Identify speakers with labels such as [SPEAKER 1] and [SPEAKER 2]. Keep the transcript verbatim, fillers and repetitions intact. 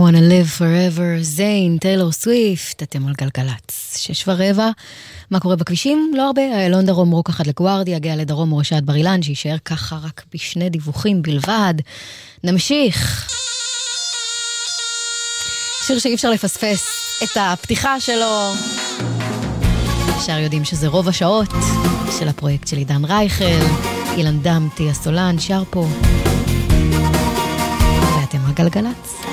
[SPEAKER 1] wanna live forever, זיין, טיילור סוויפט, אתם על גלגלץ. שש ורבע, מה קורה בכבישים? לא הרבה, איילון דרום רוק אחד לגוארדיה, הגיע לדרום מורשת בר אילן, שישאר ככה רק בשני דיווחים בלבד. נמשיך. שיר שאי אפשר לפספס את הפתיחה שלו. ישר יודעים שזה רוב השעות של הפרויקט של עידן רייכל, אילן דמתי הסולן, שר פה. ואתם הגלגלץ.